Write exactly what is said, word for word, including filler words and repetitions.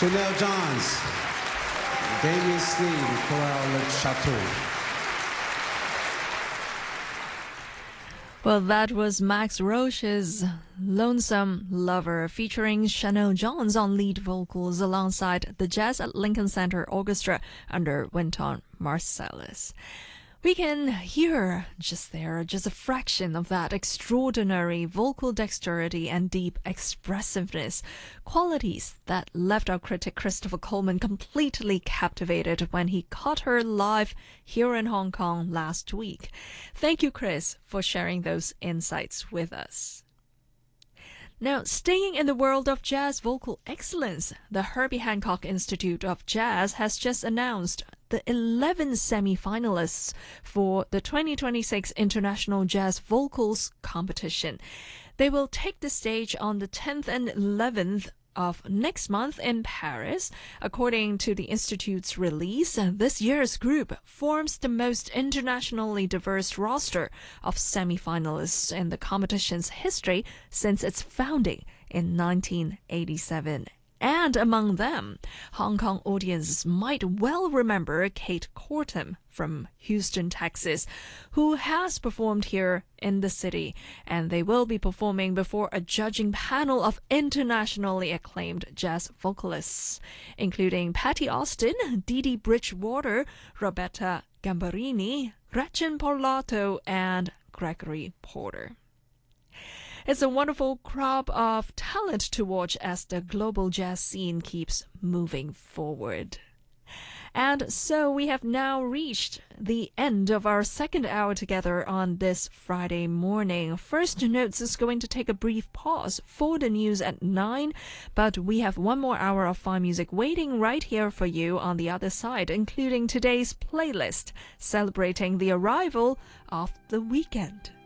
Chanel Johns, Damien Sneed, Chorale Le Chateau. Well, that was Max Roche's Lonesome Lover, featuring Chanel Johns on lead vocals alongside the Jazz at Lincoln Center Orchestra under Wynton Marsalis. We can hear just there, just a fraction of that extraordinary vocal dexterity and deep expressiveness, qualities that left our critic Christopher Coleman completely captivated when he caught her live here in Hong Kong last week. Thank you, Chris, for sharing those insights with us. Now, staying in the world of jazz vocal excellence, the Herbie Hancock Institute of Jazz has just announced the eleven semi-finalists for the twenty twenty-six International Jazz Vocals Competition. They will take the stage on the tenth and eleventh of next month in Paris. According to the Institute's release, this year's group forms the most internationally diverse roster of semi-finalists in the competition's history since its founding in nineteen eighty-seven. And among them, Hong Kong audiences might well remember Kate Kortum from Houston, Texas, who has performed here in the city, and they will be performing before a judging panel of internationally acclaimed jazz vocalists, including Patti Austin, Dee Dee Bridgewater, Roberta Gambarini, Gretchen Parlato, and Gregory Porter. It's a wonderful crop of talent to watch as the global jazz scene keeps moving forward. And so we have now reached the end of our second hour together on this Friday morning. First Notes is going to take a brief pause for the news at nine, but we have one more hour of fine music waiting right here for you on the other side, including today's playlist celebrating the arrival of the weekend.